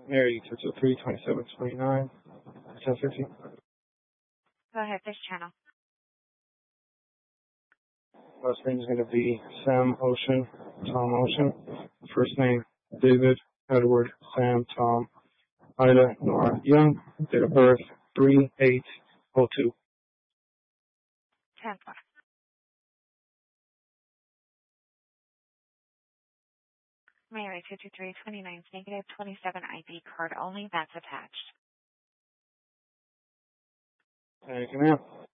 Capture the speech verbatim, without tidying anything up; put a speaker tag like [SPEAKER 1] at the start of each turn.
[SPEAKER 1] Mary, two two three, twenty-seven twenty-nine, ten fifty.
[SPEAKER 2] Go ahead, this channel.
[SPEAKER 1] Last name is going to be Sam Ocean, Tom Ocean. First name, David, Edward, Sam, Tom, Ida, Nora, Young. Date of birth, three eight oh two.
[SPEAKER 2] ten four. Mary, two two three, twenty-nine, negative twenty-seven I D card only. That's attached.
[SPEAKER 1] Thank you, ma'am.